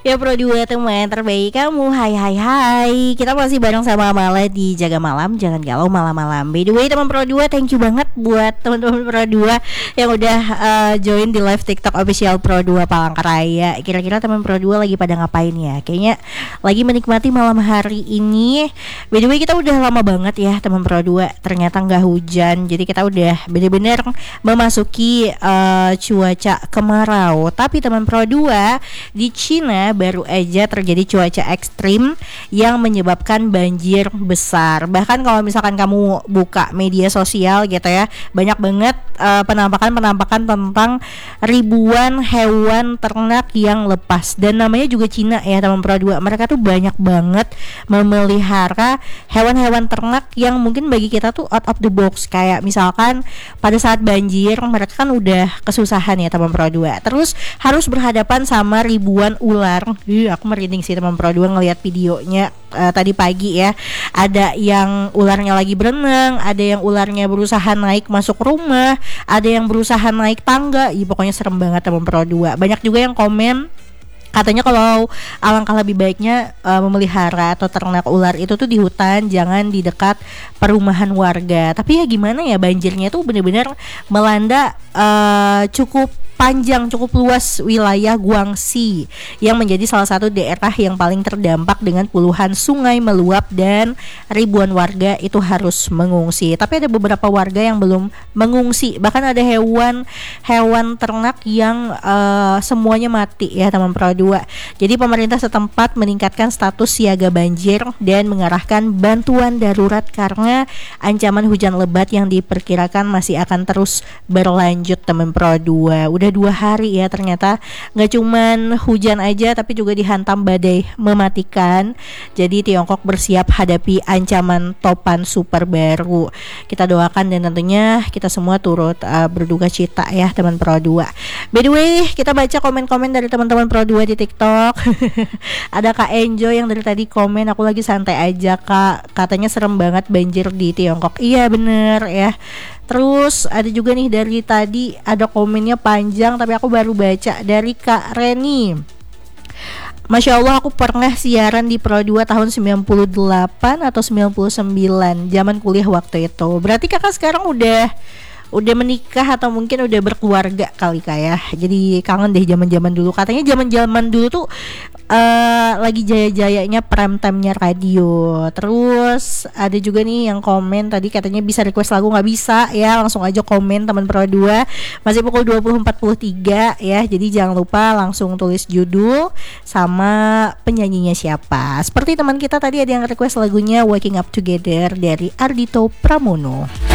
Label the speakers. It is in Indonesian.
Speaker 1: Ya Pro 2 teman terbaik kamu. Hai hai hai. Kita masih bareng sama Mala di Jaga Malam. Jangan galau malam-malam. By the way teman Pro 2, thank you banget buat teman-teman Pro 2 yang udah join di live TikTok official Pro 2 Palangkaraya. Kira-kira teman Pro 2 lagi pada ngapain ya? Kayaknya lagi menikmati malam hari ini. By the way kita udah lama banget ya teman Pro 2. Ternyata nggak hujan. Jadi kita udah bener-bener memasuki cuaca kemarau. Tapi teman Pro 2, di Cina baru aja terjadi cuaca ekstrim yang menyebabkan banjir besar. Bahkan kalau misalkan kamu buka media sosial gitu ya, banyak banget penampakan tentang ribuan hewan ternak yang lepas. Dan namanya juga Cina ya teman Pro 2. Mereka tuh banyak banget memelihara hewan-hewan ternak yang mungkin bagi kita tuh out of the box. Kayak misalkan pada saat banjir mereka kan udah kesusahan ya teman Pro 2. Terus harus berhadapan sama ribuan ular. Aku merinding sih teman Pro 2 ngelihat videonya tadi pagi ya. Ada yang ularnya lagi berenang, ada yang ularnya berusaha naik masuk rumah, ada yang berusaha naik tangga. Pokoknya serem banget teman Pro 2. Banyak juga yang komen katanya kalau alangkah lebih baiknya memelihara atau ternak ular itu tuh di hutan, jangan di dekat perumahan warga. Tapi ya gimana ya, banjirnya tuh benar-benar melanda cukup panjang, cukup luas wilayah Guangxi yang menjadi salah satu daerah yang paling terdampak dengan puluhan sungai meluap dan ribuan warga itu harus mengungsi. Tapi ada beberapa warga yang belum mengungsi. Bahkan ada hewan ternak yang semuanya mati ya teman Pro 2. Jadi pemerintah setempat meningkatkan status siaga banjir dan mengarahkan bantuan darurat karena ancaman hujan lebat yang diperkirakan masih akan terus berlanjut teman Pro 2. Udah 2 hari ya, ternyata nggak cuman hujan aja tapi juga dihantam badai mematikan. Jadi Tiongkok bersiap hadapi ancaman topan super baru. Kita doakan dan tentunya kita semua turut berduka cita ya teman Pro 2. By the way, kita baca komen-komen dari teman-teman Pro 2 di TikTok. Ada Kak Enjo yang dari tadi komen, aku lagi santai aja Kak, katanya serem banget banjir di Tiongkok. Iya bener ya. Terus ada juga nih dari tadi ada komennya panjang tapi aku baru baca dari Kak Reni. Masya Allah, aku pernah siaran di Pro 2 tahun 98 atau 99 zaman kuliah waktu itu. Berarti kakak sekarang udah menikah atau mungkin udah berkeluarga kali Kak ya. Jadi kangen deh zaman-zaman dulu. Katanya zaman-zaman dulu tuh lagi jaya-jayanya prime time-nya radio. Terus ada juga nih yang komen tadi katanya bisa request lagu, nggak bisa ya, langsung aja komen teman Pro 2. Masih pukul 20.43 ya. Jadi jangan lupa langsung tulis judul sama penyanyinya siapa. Seperti teman kita tadi ada yang request lagunya Waking Up Together dari Ardhito Pramono.